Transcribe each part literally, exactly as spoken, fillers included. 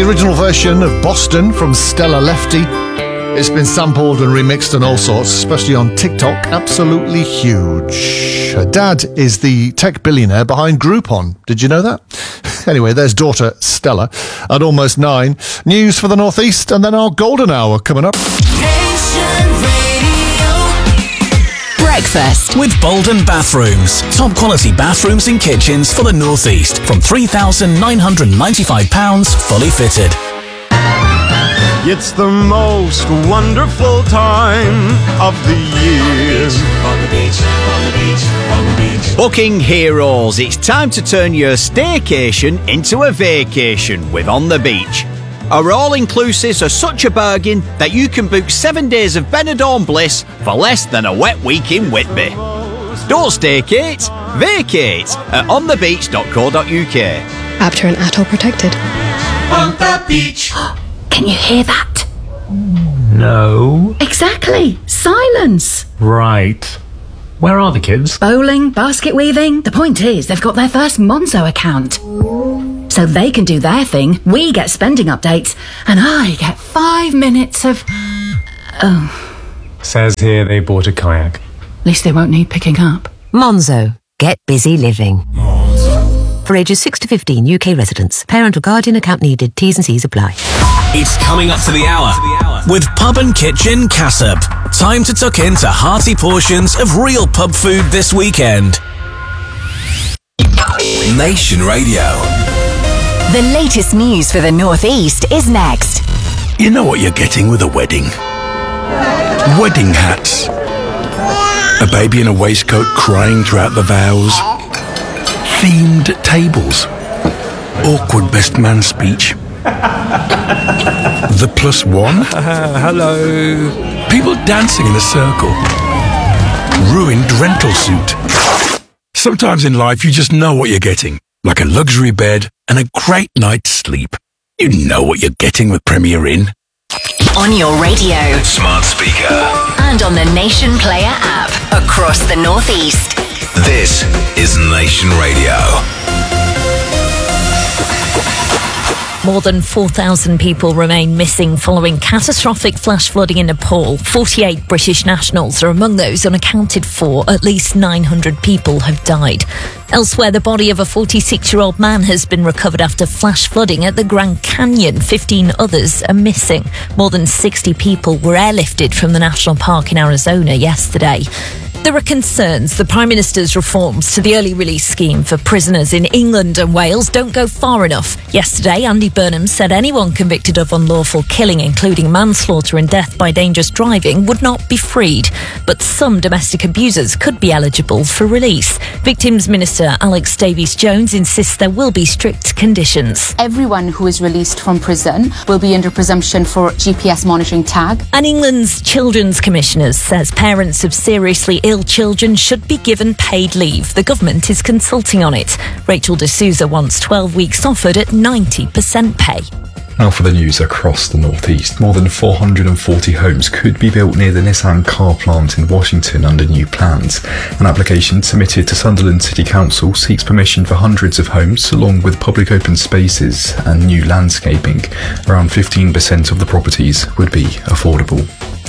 the original version of Boston from Stella Lefty. It's been sampled and remixed and all sorts, especially on TikTok. Absolutely huge. Her dad is the tech billionaire behind Groupon. Did you know that? Anyway, there's daughter Stella at almost nine. News for the Northeast, and then our golden hour coming up. Breakfast with Bolden Bathrooms. Top quality bathrooms and kitchens for the Northeast from three thousand nine hundred ninety-five pounds fully fitted. It's the most wonderful time of the year. On the beach, on the beach, on the beach. Booking heroes, it's time to turn your staycation into a vacation with On the Beach. Our all-inclusives are such a bargain that you can book seven days of Benidorm bliss for less than a wet week in Whitby. Don't staycate, vacate at on the beach dot co dot uk. After and atoll protected. On the beach. Can you hear that? No. Exactly. Silence. Right. Where are the kids? Bowling, basket weaving. The point is, they've got their first Monzo account. So they can do their thing, we get spending updates, and I get five minutes of... Oh. Says here they bought a kayak. At least they won't need picking up. Monzo. Get busy living. For ages six to fifteen, U K residents. Parent or guardian account needed. T's and C's apply. It's coming up to the hour with Pub and Kitchen Cassab. Time to tuck into hearty portions of real pub food this weekend. Nation Radio. The latest news for the Northeast is next. You know what you're getting with a wedding? Wedding hats. A baby in a waistcoat crying throughout the vows. Themed tables. Awkward best man speech. The plus one. Uh, hello. People dancing in a circle. Ruined rental suit. Sometimes in life you just know what you're getting. Like a luxury bed and a great night's sleep. You know what you're getting with Premier Inn. On your radio. Smart speaker. And on the Nation Player app. Across the Northeast. This is Nation Radio. More than four thousand people remain missing following catastrophic flash flooding in Nepal. forty-eight British nationals are among those unaccounted for. At least nine hundred people have died. Elsewhere, the body of a forty-six-year-old man has been recovered after flash flooding at the Grand Canyon. fifteen others are missing. More than sixty people were airlifted from the national park in Arizona yesterday. There are concerns the Prime Minister's reforms to the early release scheme for prisoners in England and Wales don't go far enough. Yesterday, Andy Burnham said anyone convicted of unlawful killing, including manslaughter and death by dangerous driving, would not be freed. But some domestic abusers could be eligible for release. Victims Minister Alex Davies-Jones insists there will be strict conditions. Everyone who is released from prison will be under presumption for G P S monitoring tag. And England's Children's Commissioner says parents of seriously ill children should be given paid leave. The government is consulting on it. Rachel D'Souza wants twelve weeks offered at ninety percent pay. Now for the news across the Northeast. More than four hundred forty homes could be built near the Nissan car plant in Washington under new plans. An application submitted to Sunderland City Council seeks permission for hundreds of homes, along with public open spaces and new landscaping. Around fifteen percent of the properties would be affordable.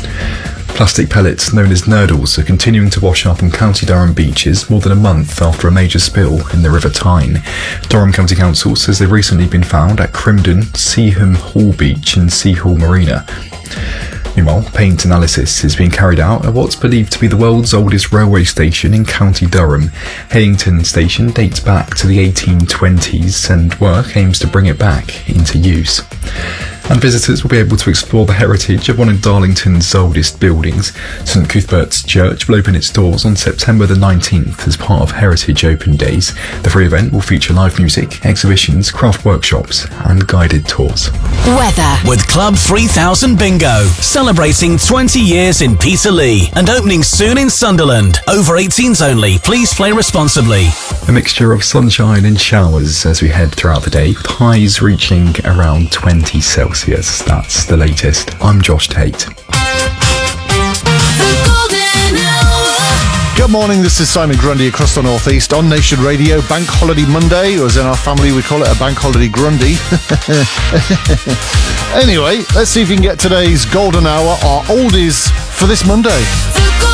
Plastic pellets known as nurdles are continuing to wash up on County Durham beaches more than a month after a major spill in the River Tyne. Durham County Council says they've recently been found at Crimdon, Seaham Hall Beach and Seahall Marina. Meanwhile, paint analysis is being carried out at what's believed to be the world's oldest railway station in County Durham. Hayington Station dates back to the eighteen twenties and work aims to bring it back into use. And visitors will be able to explore the heritage of one of Darlington's oldest buildings. St Cuthbert's Church will open its doors on September the nineteenth as part of Heritage Open Days. The free event will feature live music, exhibitions, craft workshops and guided tours. Weather. With Club three thousand Bingo, celebrating twenty years in Peterlee and opening soon in Sunderland. Over eighteens only, please play responsibly. A mixture of sunshine and showers as we head throughout the day, with highs reaching around twenty Celsius. That's the latest. I'm Josh Tate. The Golden Hour. Good morning, this is Simon Grundy across the North East on Nation Radio. Bank Holiday Monday, or as in our family we call it a Bank Holiday Grundy. Anyway, let's see if we can get today's golden hour, our oldies for this Monday.